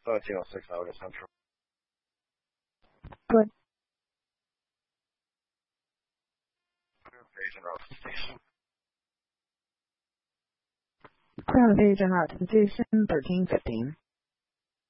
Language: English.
13:06 August Central. Good. Agent route to station. Crown of Agent route to station 1315.